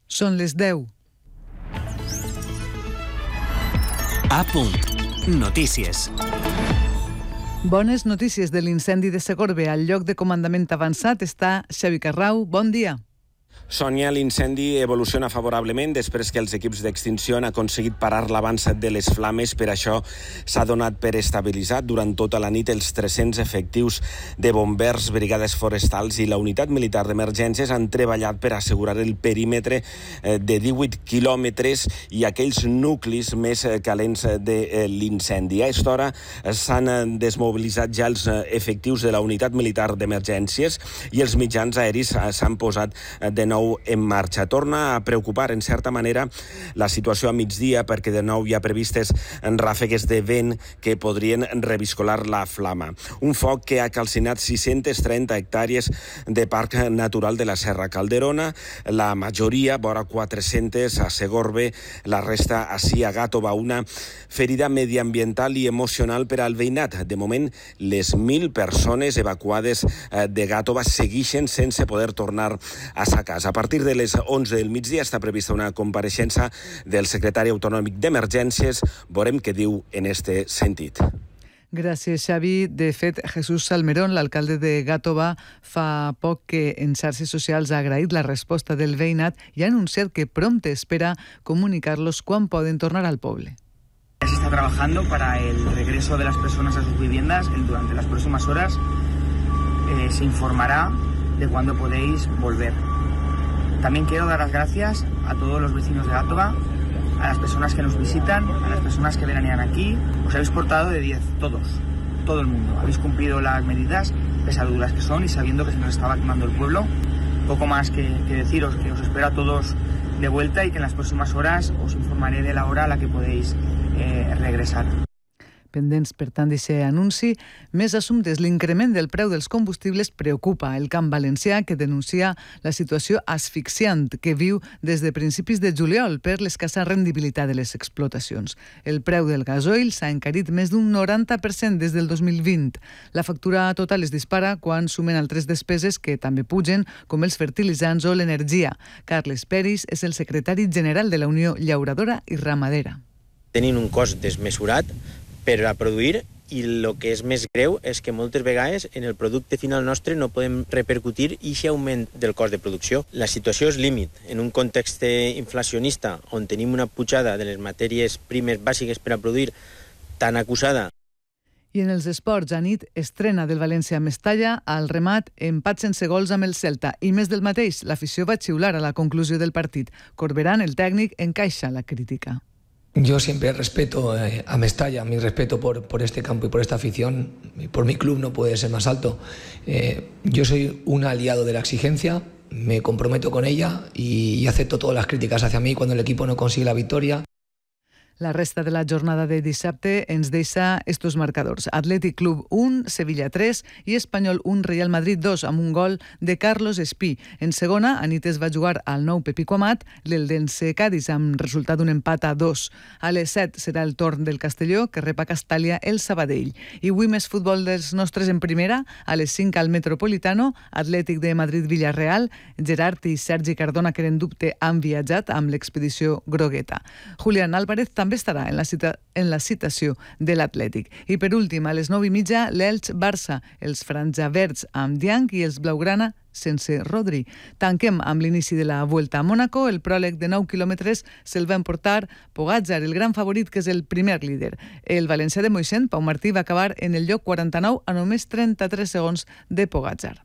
Són les 10. A punt. Notícies. Bones notícies de l'incendi de Segorbe. Al lloc de comandament avançat està Xavi Carrau. Bon dia. Sònia, l'incendi evoluciona favorablement després que els equips d'extinció han aconseguit parar l'avanç de les flames. Per això s'ha donat per estabilitzat durant tota la nit els 300 efectius de bombers, brigades forestals i la unitat militar d'emergències han treballat per assegurar el perímetre de 18 quilòmetres i aquells nuclis més calents de l'incendi. A aquesta hora s'han desmobilitzat ja els efectius de la unitat militar d'emergències i els mitjans aeris s'han posat de nou en marxa. Torna a preocupar, en certa manera, la situació a migdia perquè de nou hi ha previstes ràfegues de vent que podrien reviscolar la flama. Un foc que ha calcinat 630 hectàrees de parc natural de la Serra Calderona, la majoria, vora 400 a Segorbe, la resta ací a Gàtova. Una ferida mediambiental i emocional per al veïnat. De moment, les 1.000 persones evacuades de Gàtova segueixen sense poder tornar a sa casa. A partir de les 11 del migdia està prevista una compareixença del secretari autonòmic d'Emergències. Veurem què diu en este sentit. Gràcies, Xavi. De fet, Jesús Salmerón, l'alcalde de Gàtova, fa poc que en xarxes socials ha agraït la resposta del veïnat i ha anunciat que prompte espera comunicar-los quan poden tornar al poble. Se está trabajando para el regreso de las personas a sus viviendas. Durante las próximas horas se informará de cuándo podéis volver. También quiero dar las gracias a todos los vecinos de Gàtova, a las personas que nos visitan, a las personas que veranean aquí. Os habéis portado de 10, todos, todo el mundo. Habéis cumplido las medidas, pese a lo duras que son y sabiendo que se nos estaba quemando el pueblo. Poco más que deciros, que os espero a todos de vuelta y que en las próximas horas os informaré de la hora a la que podéis regresar. Pendents, per tant, d'aquest anunci. Més assumptes. L'increment del preu dels combustibles preocupa el Camp Valencià, que denuncia la situació asfixiant que viu des de principis de juliol per l'escassa rendibilitat de les explotacions. El preu del gasoil s'ha encarit més d'un 90% des del 2020. La factura total es dispara quan sumen altres despeses que també pugen, com els fertilitzants o l'energia. Carles Peris és el secretari general de la Unió Llauradora i Ramadera. Tenim un cost desmesurat per a produir i el que és més greu és que moltes vegades en el producte final nostre no podem repercutir aquest augment del cost de producció. La situació és límit. En un context inflacionista on tenim una pujada de les matèries primes bàsiques per a produir tan acusada. I en els esports, a nit, estrena del València a Mestalla, al remat, empat sense gols amb el Celta. I més del mateix, l'afició va xiular a la conclusió del partit. Corberán, el tècnic, encaixa la crítica. Yo siempre respeto a Mestalla, mi respeto por este campo y por esta afición, y por mi club no puede ser más alto. Yo soy un aliado de la exigencia, me comprometo con ella y acepto todas las críticas hacia mí cuando el equipo no consigue la victoria. La resta de la jornada de dissabte ens deixa estos marcadors. Atlètic Club 1, Sevilla 3 i Espanyol 1, Real Madrid 2, amb un gol de Carlos Espí. En segona, anit es va jugar al nou Pepico Amat, l'Eldense Cádiz amb resultat d'un empat a 2. A les 7 serà el torn del Castelló, que rep a Castàlia el Sabadell. I avui més futbol dels nostres en primera, a les 5 al Metropolitano, Atlètic de Madrid-Villarreal, Gerard i Sergi Cardona, que en dubte han viatjat amb l'expedició grogueta. Julián Álvarez també estarà en la citació de l'Atlètic. I per últim, a les 9:30, l'Elx-Barça, els franjaverds amb Diang i els blaugrana sense Rodri. Tanquem amb l'inici de la Vuelta a Mònaco. El pròleg de 9 quilòmetres se'l va emportar Pogačar, el gran favorit, que és el primer líder. El valencià de Moixent, Pau Martí, va acabar en el lloc 49 a només 33 segons de Pogačar.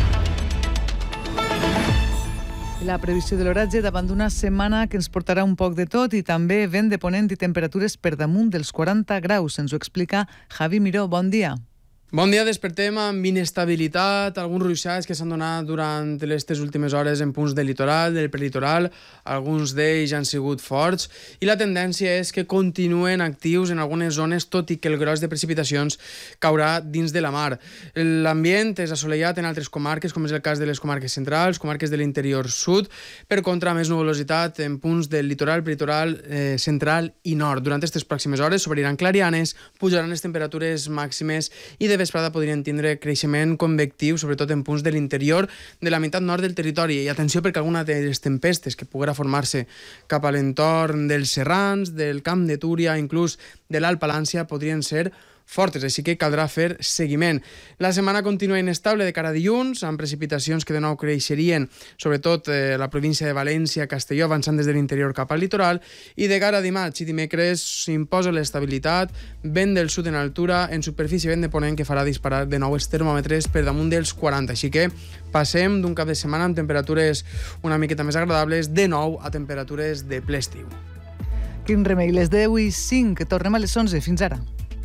La previsió de l'oratge davant d'una setmana que ens portarà un poc de tot i també vent de ponent i temperatures per damunt dels 40 graus. Ens ho explica Javi Miró. Bon dia. Bon dia, despertem amb inestabilitat, alguns ruixats que s'han donat durant aquestes últimes hores en punts del litoral, del prelitoral, alguns d'ells han sigut forts i la tendència és que continuen actius en algunes zones, tot i que el gros de precipitacions caurà dins de la mar. L'ambient és assolellat en altres comarques, com és el cas de les comarques centrals, comarques de l'interior sud, per contra més nuvolositat en punts del litoral, prelitoral, central i nord. Durant aquestes pròximes hores s'obriran clarianes, pujaran les temperatures màximes i de de vesprada podrien tindre creixement convectiu, sobretot en punts de l'interior de la meitat nord del territori. I atenció perquè alguna de les tempestes que poguera formar-se cap a l'entorn dels Serrans, del Camp de Túria, inclús de l'Alt Palància, podrien ser fortes, així que caldrà fer seguiment. La setmana continua inestable de cara a dilluns, amb precipitacions que de nou creixerien, sobretot la província de València, Castelló, avançant des de l'interior cap al litoral, i de cara a dimarts i dimecres s'imposa l'estabilitat, vent del sud en altura, en superfície vent de ponent que farà disparar de nou els termòmetres per damunt dels 40, així que passem d'un cap de setmana amb temperatures una miqueta més agradables, de nou a temperatures de ple estiu. Quin remei, les 10:05, tornem a les 11, fins ara.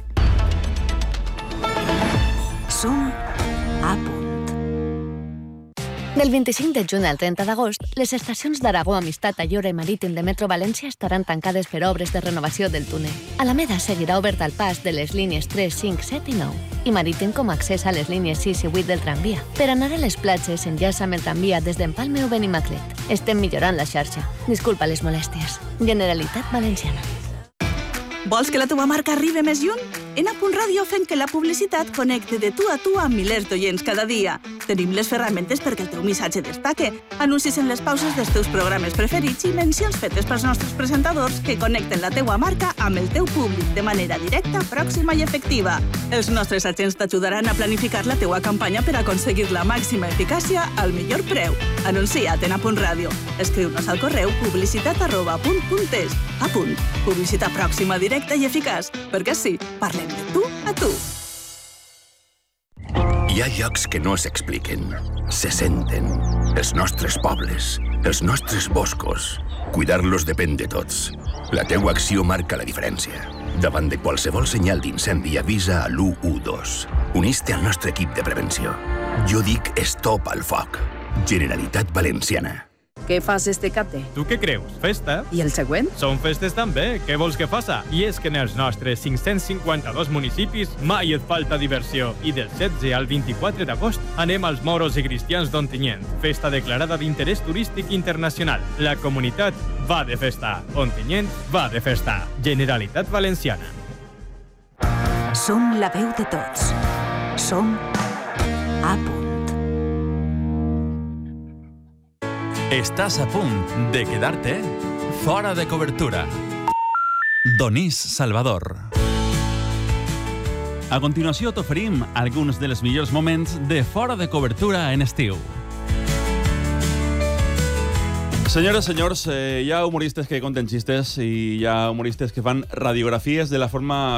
Som a punt. Del 25 de juny al 30 d'agost, les estacions d'Aragó, Amistat, Ayora i Marítim de Metro València estaran tancades per obres de renovació del túnel. Alameda seguirà obert al pas de les línies 3, 5, 7 i 9 i Marítim com a accés a les línies 6 i 8 del tramvia. Per anar a les platges s'enllaça amb el tramvia des d'Empalme o Benimaclet. Estem millorant la xarxa. Disculpa les molèsties. Generalitat Valenciana. Vols que la teva marca arribi més lluny? En A.Radio fem que la publicitat connecte de tu a tu amb milers d'oients cada dia. Tenim les ferramentes perquè el teu missatge destaque, anuncis en les pauses dels teus programes preferits i mencions fetes pels nostres presentadors que connecten la teua marca amb el teu públic de manera directa, pròxima i efectiva. Els nostres agents t'ajudaran a planificar la teua campanya per aconseguir la màxima eficàcia al millor preu. Anuncia't en A.Radio. Escriu-nos al correu publicitat@punt.es. A punt. Publicitat pròxima, directa i eficaç. Perquè sí, parlem de tu a tu. Hi ha llocs que no s'expliquen, se senten. Els nostres pobles, els nostres boscos. Cuidar-los depèn de tots. La teua acció marca la diferència. Davant de qualsevol senyal d'incendi avisa a l'112. Unís-te al nostre equip de prevenció. Jo dic stop al foc. Generalitat Valenciana. Què fas este capte? Tu què creus? Festa? I el següent? Són festes també. Què vols que faça? I és que en els nostres 552 municipis mai et falta diversió. I del 16 al 24 d'agost anem als Moros i Cristians d'Ontinyent. Festa declarada d'interès turístic internacional. La comunitat va de festa. Ontinyent va de festa. Generalitat Valenciana. Som la veu de tots. Som a punt. Estàs a punt de quedar-te fora de cobertura. Donís Salvador. A continuació t'oferim alguns dels millors moments de fora de cobertura en estiu. Senyores, senyors, hi ha humoristes que conten xistes i hi ha humoristes que fan radiografies de la forma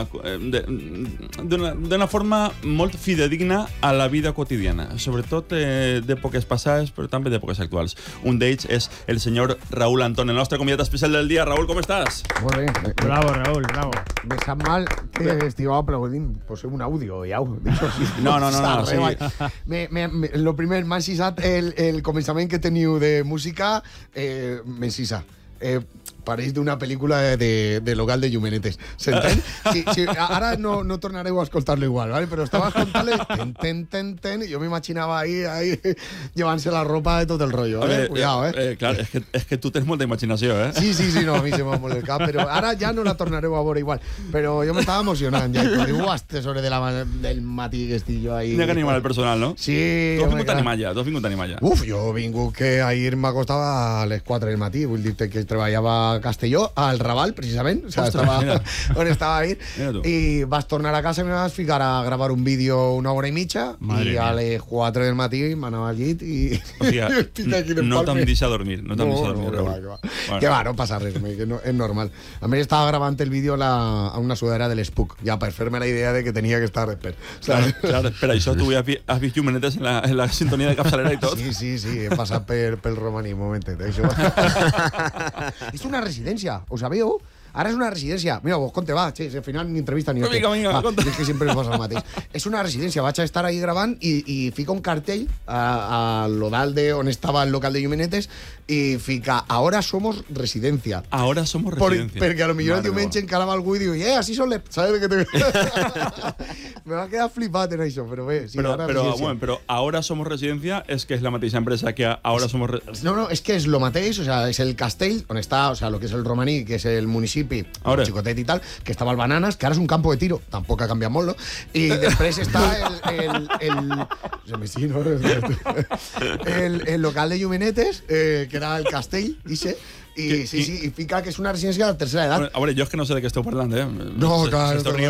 d'una forma molt fidedigna a la vida quotidiana, sobretot d'èpoques passades, però també d'èpoques actuals. Un d'ells és el senyor Raúl Antón, el nostre convidat especial del dia. Raúl, com estàs? Molt bé. Bravo, Raúl, bravo. Me sap mal que estigui aplaudint. Posem un àudio, ja ho deixo així. No, sí. Lo primer, m'ha cisat el començament que teniu de música, m'he cisat. Pareix d'una pel·lícula de local de llumenetes. S'entén? Sí, ara no tornareu a escoltar-lo igual, ¿vale? Però estava escoltant-le ten, i jo m'imaginava ahí llevant-se la ropa de tot el rotllo. Cuidado, Clar, és que tu tens molta imaginació, eh? Sí, no, a mi se m'ha molt el cap, però ara ja no la tornareu a veure igual. Però jo m'estava emocionant, ja, i diu hasta sobre del matí que estic jo ahí. N'hi ha que animar el personal, no? Sí. Tu has vingut a animar ja. Uf, jo he vingut que ahir m'acostava a les 4 del matí, vull dir-te que treballava a Castelló, al Raval, precisament, o sea, on estava ahir, i vas tornar a casa i me vas ficar a gravar un vídeo 1 hora i mitja, i a les 4 del matí m'anava al llit i... O sigui, no t'han deixat dormir, Que va, no passa res, és normal. A més, estava gravant el vídeo a una sudadera de l'Espuc, ja per fer-me la idea de que tenia que estar despert. Clar, per això tu has vist llumenetes en la sintonia de capçalera i tot. Sí, he passat pel romaní, un momentet, això. És una residència, ho sabeu? Ara és una residència. Mira, vos conte, va, al final ni entrevista ni... Vinga, conta. És que sempre us passa el mateix. És una residència, vaig a estar ahí gravant i fica un cartell a l'Odal on estava el local de Llumenetes i fica, ahora somos residencia. Ahora somos residencia. Perquè a lo millor el diumenge encara va algú i diu, así son les... ¿Sabes que te... Me va quedar flipat en això, però bé. Sí, però ahora somos residencia és que és la mateixa empresa que ahora somos... No, és que és lo mateix, o sea, és el castell on està, o sea, lo que és el romaní, que és el municipi principi, un xicotet i tal, que estava al Bananas, que ara és un campo de tiro, tampoc ha canviat molt, no? I després està el local de Llumenetes, que era el castell, dice. I sí, i fica que és una residència de la tercera edat. A veure, jo és que no sé de què esteu parlant, No, clar.